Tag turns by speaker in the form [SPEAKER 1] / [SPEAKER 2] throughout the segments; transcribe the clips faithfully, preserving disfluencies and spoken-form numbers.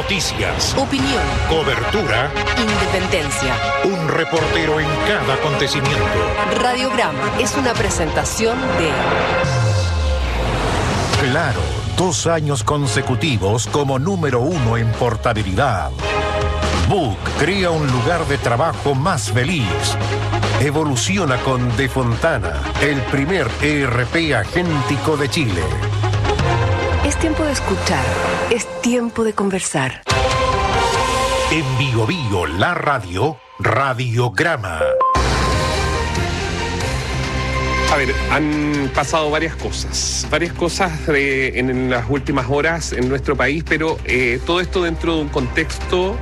[SPEAKER 1] Noticias,
[SPEAKER 2] opinión,
[SPEAKER 1] cobertura,
[SPEAKER 2] independencia.
[SPEAKER 1] un reportero en cada acontecimiento.
[SPEAKER 2] Radiograma es una presentación de
[SPEAKER 1] Claro, dos años consecutivos como número uno en portabilidad. Book crea un lugar de trabajo más feliz. Evoluciona con De Fontana, el primer E R P agéntico de Chile.
[SPEAKER 2] Es tiempo de escuchar, es tiempo de conversar.
[SPEAKER 1] En Bio Bio, la radio, Radiograma.
[SPEAKER 3] A ver, han pasado varias cosas, varias cosas de, en, en las últimas horas en nuestro país, pero eh, todo esto dentro de un contexto,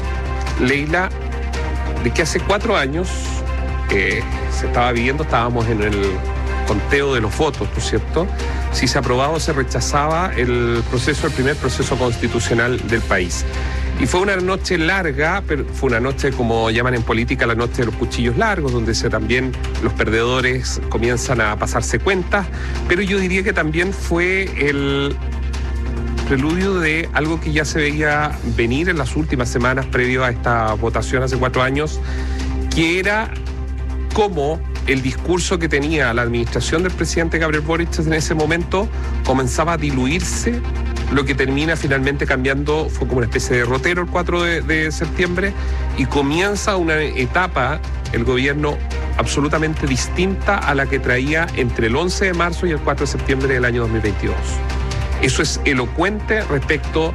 [SPEAKER 3] Leila, de que hace cuatro años eh, se estaba viviendo, estábamos en el conteo de los votos, ¿no es cierto? Si se aprobaba o se rechazaba el proceso, el primer proceso constitucional del país. Y fue una noche larga, pero fue una noche, como llaman en política, la noche de los cuchillos largos, donde se también los perdedores comienzan a pasarse cuentas, pero yo diría que también fue el preludio de algo que ya se veía venir en las últimas semanas previo a esta votación hace cuatro años, que era cómo el discurso que tenía la administración del presidente Gabriel Boric en ese momento comenzaba a diluirse. Lo que termina finalmente cambiando fue como una especie de derrotero el cuatro de septiembre y comienza una etapa, el gobierno, absolutamente distinta a la que traía entre el once de marzo y el cuatro de septiembre del año dos mil veintidós. Eso es elocuente respecto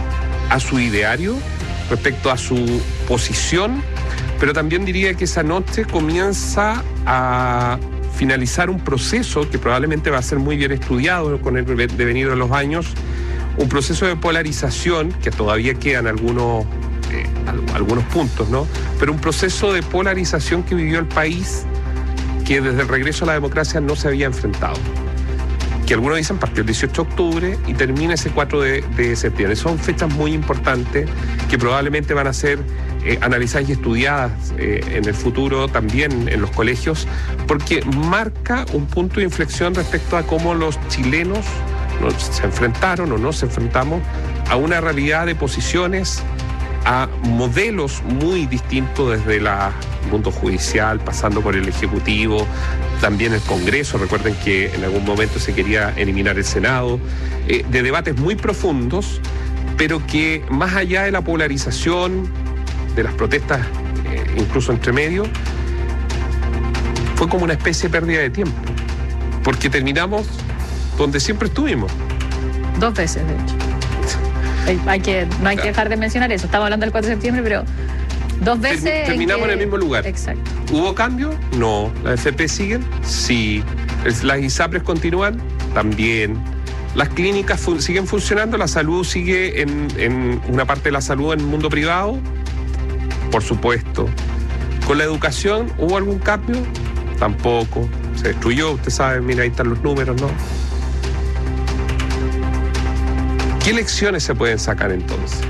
[SPEAKER 3] a su ideario, respecto a su posición, pero también diría que esa noche comienza a finalizar un proceso que probablemente va a ser muy bien estudiado con el devenir de los años, un proceso de polarización que todavía quedan algunos, eh, algunos puntos, ¿no? Pero un proceso de polarización que vivió el país que desde el regreso a la democracia no se había enfrentado. Que algunos dicen partió el dieciocho de octubre y termina ese cuatro de septiembre. Son fechas muy importantes que probablemente van a ser eh, analizadas y estudiadas eh, en el futuro también en los colegios, porque marca un punto de inflexión respecto a cómo los chilenos no, se enfrentaron o no se enfrentamos a una realidad de posiciones, a modelos muy distintos desde el mundo judicial, pasando por el Ejecutivo, también el Congreso. Recuerden que en algún momento se quería eliminar el Senado, eh, de debates muy profundos, pero que más allá de la polarización, de las protestas, eh, incluso entre medio, fue como una especie de pérdida de tiempo, porque terminamos donde siempre estuvimos.
[SPEAKER 4] Dos veces, de hecho. Hay, hay que, no hay que dejar de mencionar eso. Estamos hablando del cuatro de septiembre, pero dos veces...
[SPEAKER 3] Termi- terminamos en, que... en el mismo lugar.
[SPEAKER 4] Exacto.
[SPEAKER 3] ¿Hubo cambio? No. ¿Las F P siguen? Sí. ¿Las ISAPRES continúan? También. ¿Las clínicas fun- siguen funcionando? ¿La salud sigue en, en una parte de la salud en el mundo privado? Por supuesto. ¿Con la educación hubo algún cambio? Tampoco. Se destruyó, usted sabe, mira, ahí están los números, ¿no? ¿Qué lecciones se pueden sacar entonces?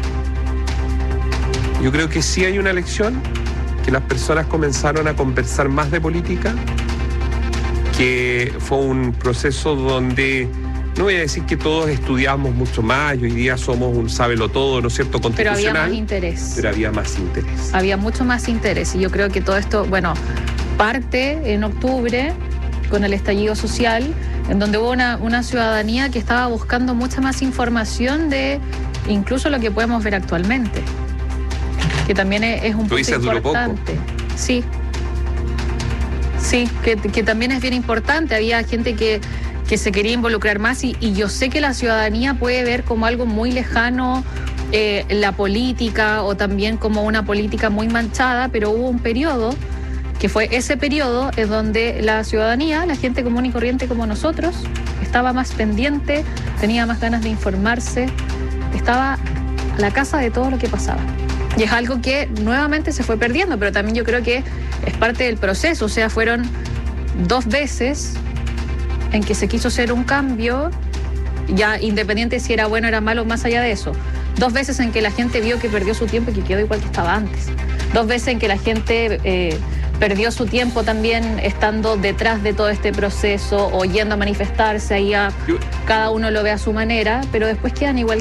[SPEAKER 3] Yo creo que sí hay una lección, que las personas comenzaron a conversar más de política, que fue un proceso donde, no voy a decir que todos estudiamos mucho más, y hoy día somos un sábelo-todo, ¿no es cierto?, constitucional.
[SPEAKER 4] Pero había más interés.
[SPEAKER 3] Pero había más interés.
[SPEAKER 4] Había mucho más interés, y yo creo que todo esto, bueno, parte en octubre con el estallido social, en donde hubo una, una ciudadanía que estaba buscando mucha más información de incluso lo que podemos ver actualmente, que también es, es un
[SPEAKER 3] punto
[SPEAKER 4] importante. Sí, sí, que, que también es bien importante. Había gente que, que se quería involucrar más y, y yo sé que la ciudadanía puede ver como algo muy lejano eh, la política, o también como una política muy manchada, pero hubo un periodo que fue ese periodo en donde la ciudadanía, la gente común y corriente como nosotros, estaba más pendiente, tenía más ganas de informarse, estaba a la casa de todo lo que pasaba. Y es algo que nuevamente se fue perdiendo, pero también yo creo que es parte del proceso. O sea, fueron dos veces en que se quiso hacer un cambio, ya independiente si era bueno o era malo, más allá de eso. Dos veces en que la gente vio que perdió su tiempo y que quedó igual que estaba antes. Dos veces en que la gente... Eh, perdió su tiempo también estando detrás de todo este proceso o yendo a manifestarse, ahí a, cada uno lo ve a su manera, pero después quedan igual